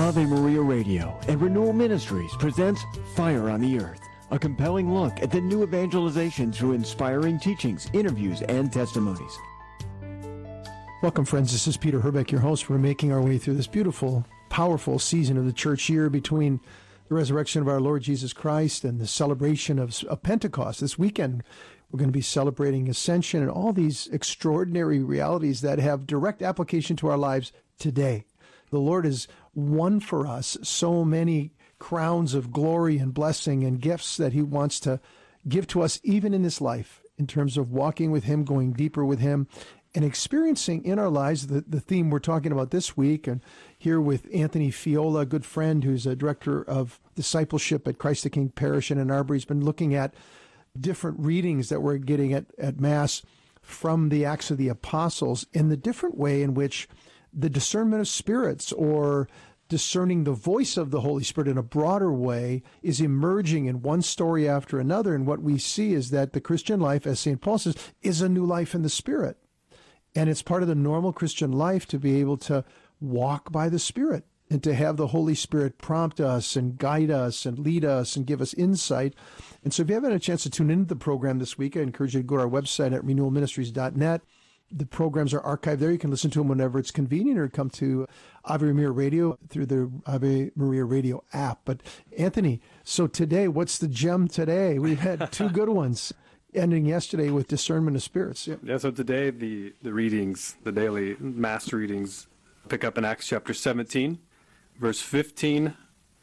Ave Maria Radio and Renewal Ministries presents Fire on the Earth, a compelling look at the new evangelization through inspiring teachings, interviews, and testimonies. Welcome, friends. This is Peter Herbeck, your host. We're making our way through this beautiful, powerful season of the church year between the resurrection of our Lord Jesus Christ and the celebration of Pentecost. This weekend, we're going to be celebrating Ascension and all these extraordinary realities that have direct application to our lives today. The Lord has won for us so many crowns of glory and blessing and gifts that he wants to give to us even in this life in terms of walking with him, going deeper with him, and experiencing in our lives the theme we're talking about this week. And here with Anthony Fiola, a good friend who's a director of discipleship at Christ the King Parish in Ann Arbor. He's been looking at different readings that we're getting at Mass from the Acts of the Apostles in the different way in which the discernment of spirits, or discerning the voice of the Holy Spirit in a broader way, is emerging in one story after another. And what we see is that the Christian life, as St. Paul says, is a new life in the Spirit. And it's part of the normal Christian life to be able to walk by the Spirit and to have the Holy Spirit prompt us and guide us and lead us and give us insight. And so if you haven't had a chance to tune into the program this week, I encourage you to go to our website at renewalministries.net. The programs are archived there. You can listen to them whenever it's convenient, or come to Ave Maria Radio through the Ave Maria Radio app. But Anthony, so today, what's the gem today? We've had two good ones, ending yesterday with discernment of spirits. Yeah, so today the readings, the daily Mass readings, pick up in Acts chapter 17, verse 15,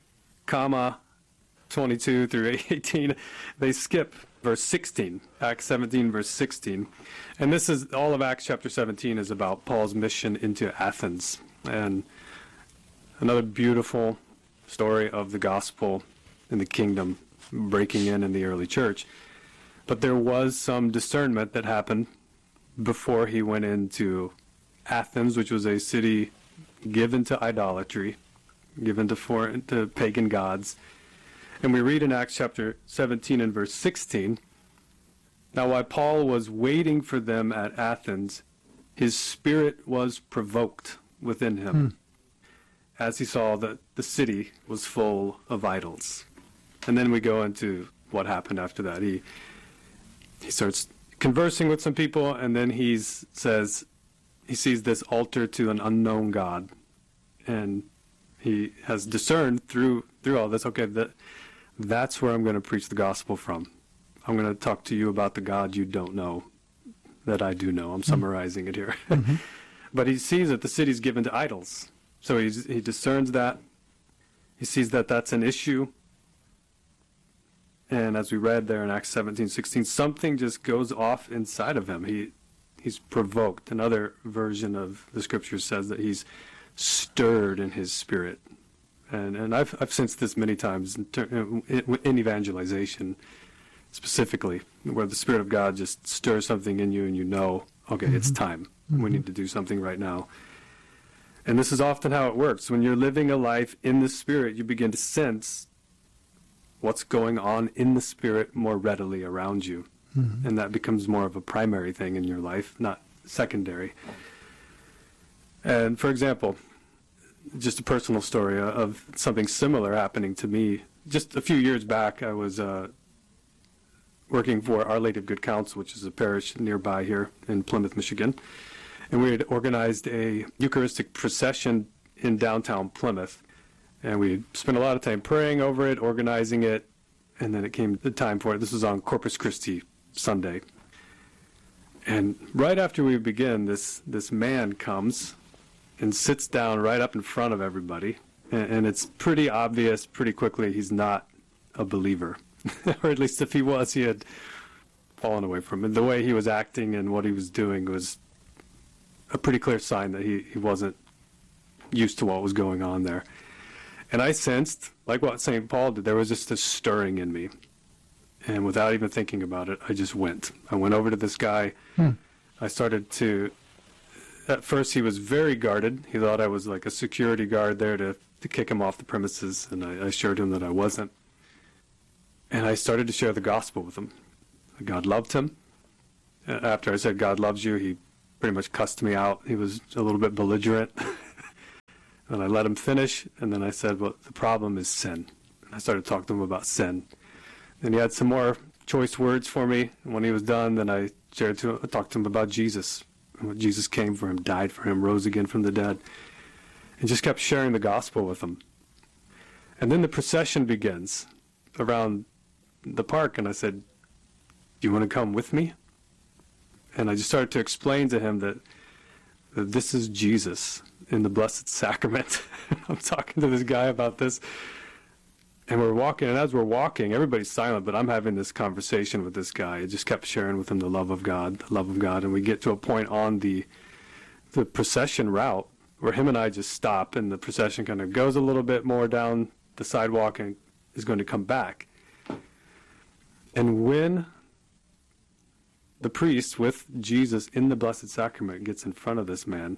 22 through 18. They skip verse 16, Acts 17, verse 16. And this is, all of Acts chapter 17 is about Paul's mission into Athens. And another beautiful story of the gospel in the kingdom breaking in the early church. But there was some discernment that happened before he went into Athens, which was a city given to idolatry, given to pagan gods. And we read in Acts chapter 17 and verse 16, "Now while Paul was waiting for them at Athens, his spirit was provoked within him, as he saw that the city was full of idols." And then we go into what happened after that. He starts conversing with some people, and then he sees this altar to an unknown God. And he has discerned through all this, okay, that's where I'm going to preach the gospel from. I'm going to talk to you about the God you don't know, that I do know. I'm summarizing it here. Mm-hmm. But he sees that the city's given to idols. So he discerns that. He sees that that's an issue. And as we read there in Acts 17:16, something just goes off inside of him. He's provoked. Another version of the scripture says that he's stirred in his spirit. And I've sensed this many times in evangelization, specifically, where the Spirit of God just stirs something in you and you know, okay, it's time. We need to do something right now. And this is often how it works. When you're living a life in the Spirit, you begin to sense what's going on in the Spirit more readily around you. And that becomes more of a primary thing in your life, not secondary. And for example, just a personal story of something similar happening to me. Just a few years back, I was working for Our Lady of Good Counsel, which is a parish nearby here in Plymouth, Michigan. And we had organized a Eucharistic procession in downtown Plymouth. And we spent a lot of time praying over it, organizing it, and then it came the time for it. This was on Corpus Christi Sunday. And right after we begin, this man comes and sits down right up in front of everybody. And it's pretty obvious pretty quickly he's not a believer. Or at least if he was, he had fallen away from it. The way he was acting and what he was doing was a pretty clear sign that he wasn't used to what was going on there. And I sensed, like what St. Paul did, there was just a stirring in me. And without even thinking about it, I just went. I went over to this guy. I started to... At first, he was very guarded. He thought I was like a security guard there to kick him off the premises, and I assured him that I wasn't. And I started to share the gospel with him. God loved him. After I said, God loves you, he pretty much cussed me out. He was a little bit belligerent. And I let him finish, and then I said, well, the problem is sin. And I started talking to him about sin. And he had some more choice words for me. And when he was done, then I talked to him about Jesus. And what Jesus came for him, died for him, rose again from the dead. And just kept sharing the gospel with him. And then the procession begins around the park, and I said, do you want to come with me? And I just started to explain to him that this is Jesus in the Blessed Sacrament. I'm talking to this guy about this, and we're walking, and as we're walking, everybody's silent, but I'm having this conversation with this guy. I just kept sharing with him the love of God, and we get to a point on the procession route where him and I just stop, and the procession kind of goes a little bit more down the sidewalk and is going to come back. And when the priest with Jesus in the Blessed Sacrament gets in front of this man,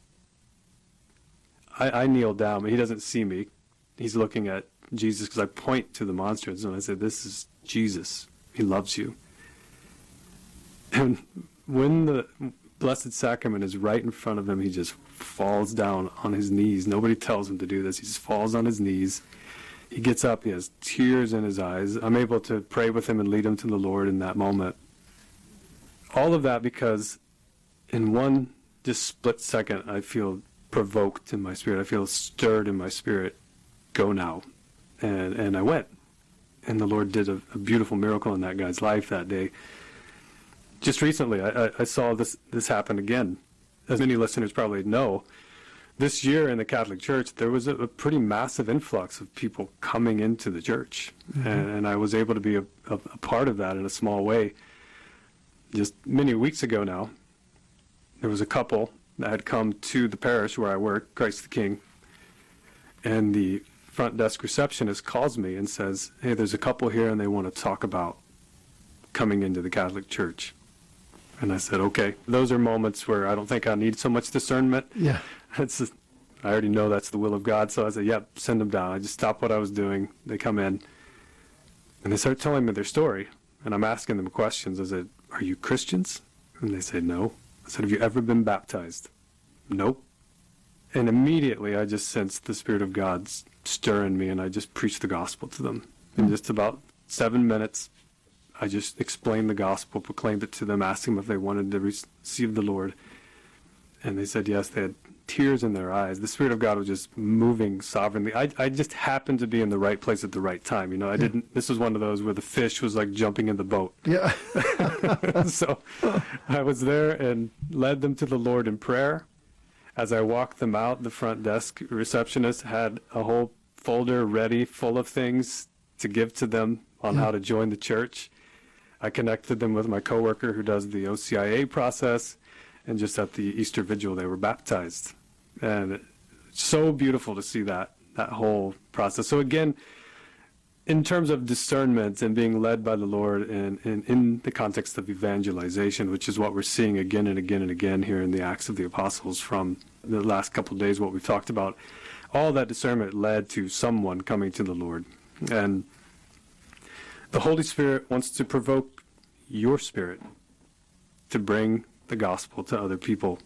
I kneel down, but he doesn't see me. He's looking at Jesus because I point to the monstrance and I say, this is Jesus. He loves you. And when the Blessed Sacrament is right in front of him, he just falls down on his knees. Nobody tells him to do this. He just falls on his knees. He gets up. He has tears in his eyes. I'm able to pray with him and lead him to the Lord in that moment. All of that because in one just split second, I feel provoked in my spirit. I feel stirred in my spirit. Go now. And I went. And the Lord did a beautiful miracle in that guy's life that day. Just recently, I saw this happen again. As many listeners probably know, this year in the Catholic Church, there was a pretty massive influx of people coming into the church. Mm-hmm. And I was able to be a part of that in a small way. Just many weeks ago now, there was a couple that had come to the parish where I work, Christ the King, and the front desk receptionist calls me and says, hey, there's a couple here and they want to talk about coming into the Catholic Church. And I said, okay. Those are moments where I don't think I need so much discernment. Yeah. I already know that's the will of God, so I said, yep, send them down. I just stopped what I was doing. They come in, and they start telling me their story, and I'm asking them questions. I said, are you Christians? And they say, no. I said, have you ever been baptized? Nope. And immediately I just sensed the Spirit of God stir in me, and I just preached the gospel to them. In just about 7 minutes, I just explained the gospel, proclaimed it to them, asked them if they wanted to receive the Lord. And they said yes. They had tears in their eyes. The Spirit of God was just moving sovereignly. I just happened to be in the right place at the right time. You know, I didn't. This was one of those where the fish was like jumping in the boat. Yeah. So I was there and led them to the Lord in prayer. As I walked them out, the front desk receptionist had a whole folder ready full of things to give to them on how to join the church. I connected them with my coworker who does the OCIA process. And just at the Easter Vigil, they were baptized. And it's so beautiful to see that whole process. So again, in terms of discernment and being led by the Lord and in the context of evangelization, which is what we're seeing again and again and again here in the Acts of the Apostles from the last couple of days, what we've talked about, all that discernment led to someone coming to the Lord. And the Holy Spirit wants to provoke your spirit to bring the gospel to other people.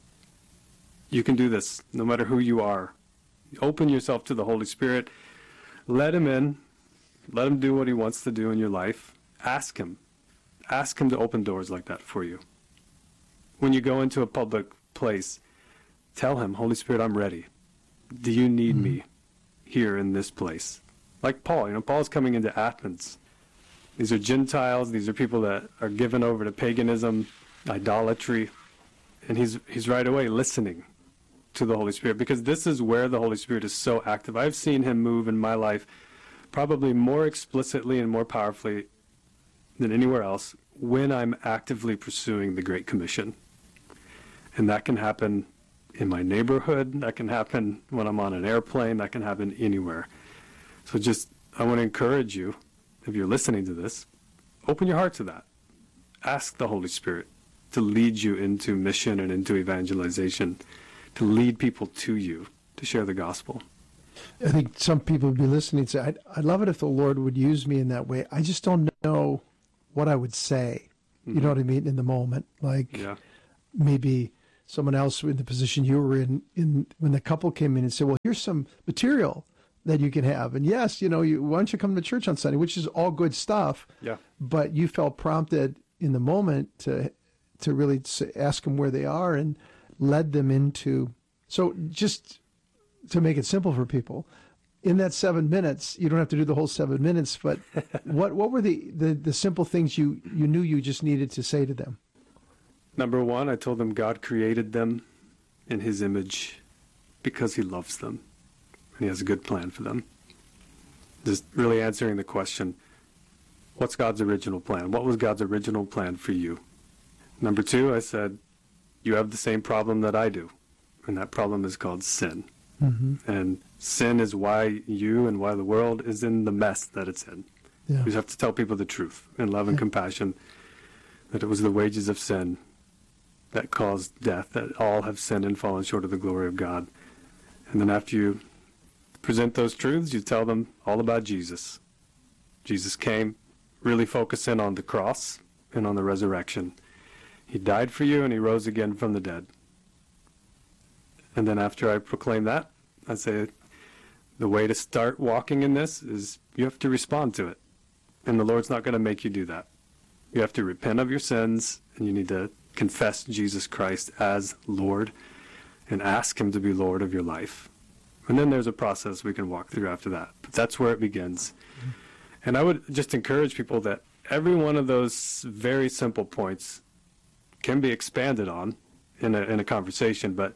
You can do this no matter who you are. Open yourself to the Holy Spirit. Let him in. Let him do what he wants to do in your life. Ask him. Ask him to open doors like that for you. When you go into a public place, tell him, Holy Spirit, I'm ready. Do you need me here in this place? Like Paul. Paul's coming into Athens. These are Gentiles. These are people that are given over to paganism, idolatry, and he's right away listening to the Holy Spirit, because this is where the Holy Spirit is so active. I've seen him move in my life probably more explicitly and more powerfully than anywhere else when I'm actively pursuing the Great Commission. And that can happen in my neighborhood, that can happen when I'm on an airplane, that can happen anywhere. So I want to encourage you, if you're listening to this, open your heart to that. Ask the Holy Spirit to lead you into mission and into evangelization, to lead people to you, to share the gospel. I think some people would be listening and say, I'd love it if the Lord would use me in that way. I just don't know what I would say. You know what I mean? In the moment. Like maybe someone else in the position you were in when the couple came in and said, well, here's some material that you can have. And yes, why don't you come to church on Sunday, which is all good stuff. Yeah. But you felt prompted in the moment to really ask them where they are and led them into. So just to make it simple for people, in that 7 minutes, you don't have to do the whole 7 minutes, but what were the simple things you knew you just needed to say to them? Number one, I told them God created them in his image because he loves them and he has a good plan for them. Just really answering the question, what's God's original plan? What was God's original plan for you? Number two, I said, you have the same problem that I do, and that problem is called sin. Mm-hmm. And sin is why you and why the world is in the mess that it's in. Yeah. We just have to tell people the truth in love and compassion, that it was the wages of sin that caused death, that all have sinned and fallen short of the glory of God. And then after you present those truths, you tell them all about Jesus. Jesus came really focusing on the cross and on the resurrection. He died for you and he rose again from the dead. And then after I proclaim that, I say the way to start walking in this is you have to respond to it. And the Lord's not going to make you do that. You have to repent of your sins and you need to confess Jesus Christ as Lord and ask him to be Lord of your life. And then there's a process we can walk through after that. But that's where it begins. Mm-hmm. And I would just encourage people that every one of those very simple points can be expanded on in a conversation, but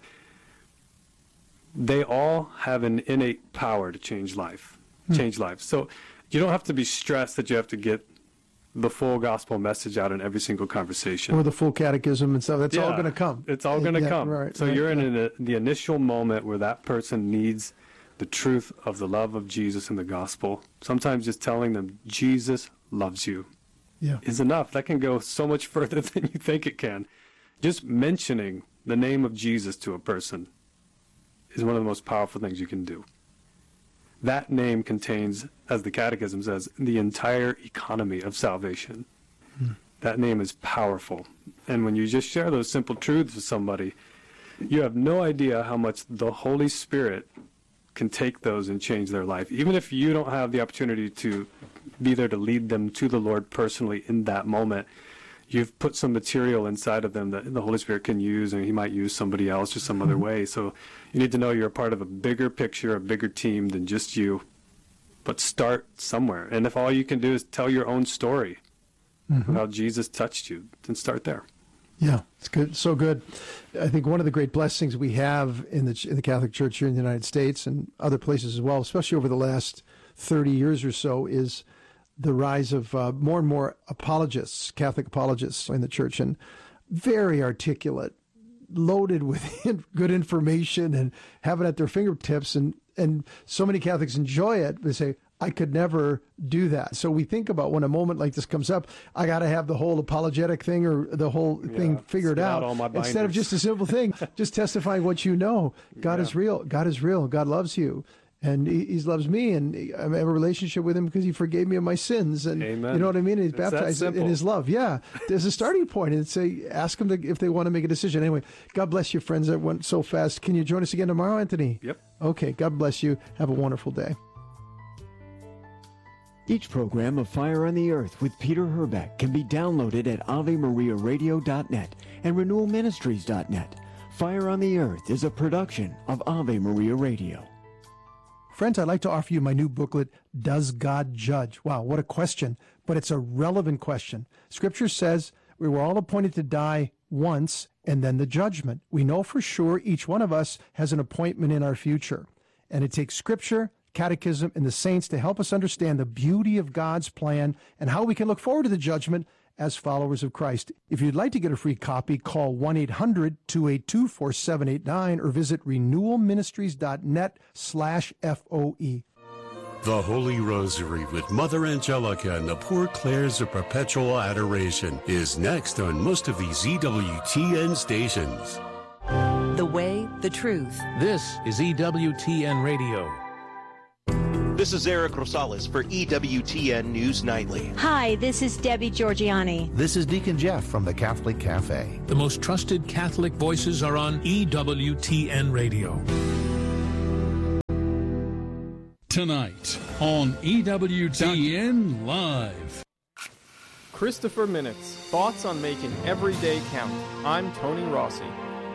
they all have an innate power to change life. So you don't have to be stressed that you have to get the full gospel message out in every single conversation. Or the full catechism and stuff. That's all going to come. It's all going to come. Right, so you're in the initial moment where that person needs the truth of the love of Jesus and the gospel. Sometimes just telling them Jesus loves you is enough. That can go so much further than you think it can. Just mentioning the name of Jesus to a person is one of the most powerful things you can do. That name contains, as the Catechism says, the entire economy of salvation. That name is powerful. And when you just share those simple truths with somebody, you have no idea how much the Holy Spirit can take those and change their life. Even if you don't have the opportunity to be there to lead them to the Lord personally in that moment, you've put some material inside of them that the Holy Spirit can use, and he might use somebody else or some other way. So you need to know you're a part of a bigger picture, a bigger team than just you. But start somewhere. And if all you can do is tell your own story of how Jesus touched you, then start there. Yeah, it's good. So good. I think one of the great blessings we have in the Catholic Church here in the United States and other places as well, especially over the last 30 years or so, is the rise of more and more apologists, Catholic apologists in the church, and very articulate, loaded with good information and have it at their fingertips. And so many Catholics enjoy it. They say, I could never do that. So we think about when a moment like this comes up, I got to have the whole apologetic thing or the whole thing figured out. Instead of just a simple thing, just testifying what you know. God is real. God is real. God loves you. And he loves me, and I have a relationship with him because he forgave me of my sins. And Amen. You know what I mean? He's baptized in his love. Yeah. There's a starting point. And say, ask them if they want to make a decision. Anyway, God bless you, friends. That went so fast. Can you join us again tomorrow, Anthony? Yep. Okay. God bless you. Have a wonderful day. Each program of Fire on the Earth with Peter Herbeck can be downloaded at AveMariaRadio.net and RenewalMinistries.net. Fire on the Earth is a production of Ave Maria Radio. Friends, I'd like to offer you my new booklet, Does God Judge? Wow, what a question, but it's a relevant question. Scripture says we were all appointed to die once and then the judgment. We know for sure each one of us has an appointment in our future. And it takes Scripture, Catechism, and the saints to help us understand the beauty of God's plan and how we can look forward to the judgment as followers of Christ. If you'd like to get a free copy, call 1-800-282-4789 or visit renewalministries.net/FOE. The Holy Rosary with Mother Angelica and the Poor Clares of Perpetual Adoration is next on most of these EWTN stations. The way, the truth. This is EWTN Radio. This is Eric Rosales for EWTN News Nightly. Hi, this is Debbie Georgiani. This is Deacon Jeff from the Catholic Cafe. The most trusted Catholic voices are on EWTN Radio. Tonight on EWTN Live. Christopher Minutes, thoughts on making every day count. I'm Tony Rossi.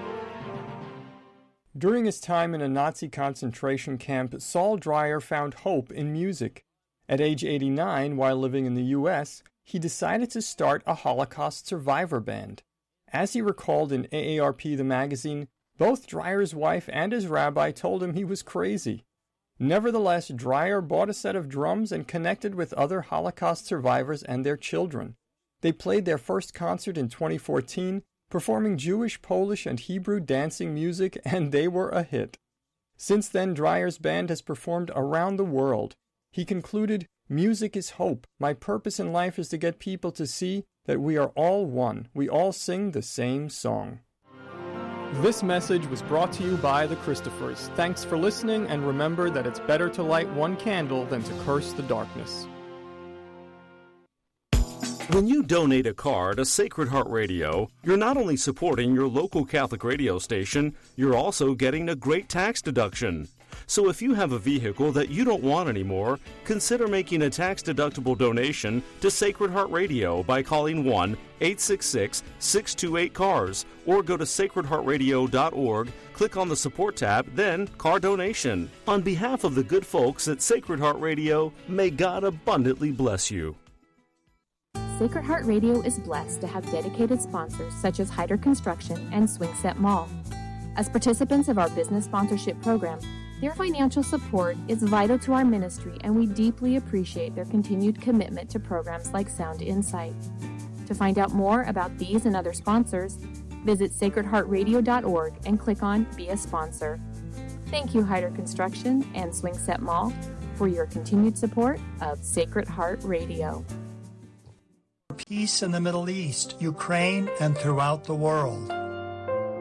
During his time in a Nazi concentration camp, Saul Dreyer found hope in music. At age 89, while living in the U.S., he decided to start a Holocaust survivor band. As he recalled in AARP the magazine, both Dreyer's wife and his rabbi told him he was crazy. Nevertheless, Dreyer bought a set of drums and connected with other Holocaust survivors and their children. They played their first concert in 2014, performing Jewish, Polish, and Hebrew dancing music, and they were a hit. Since then, Dreyer's band has performed around the world. He concluded, "Music is hope. My purpose in life is to get people to see that we are all one. We all sing the same song." This message was brought to you by the Christophers. Thanks for listening, and remember that it's better to light one candle than to curse the darkness. When you donate a car to Sacred Heart Radio, you're not only supporting your local Catholic radio station, you're also getting a great tax deduction. So if you have a vehicle that you don't want anymore, consider making a tax-deductible donation to Sacred Heart Radio by calling 1-866-628-CARS or go to sacredheartradio.org, click on the support tab, then car donation. On behalf of the good folks at Sacred Heart Radio, may God abundantly bless you. Sacred Heart Radio is blessed to have dedicated sponsors such as Hyder Construction and Swingset Mall. As participants of our business sponsorship program, their financial support is vital to our ministry, and we deeply appreciate their continued commitment to programs like Sound Insight. To find out more about these and other sponsors, visit sacredheartradio.org and click on Be a Sponsor. Thank you, Hyder Construction and Swingset Mall, for your continued support of Sacred Heart Radio. Peace in the Middle East, Ukraine, and throughout the world.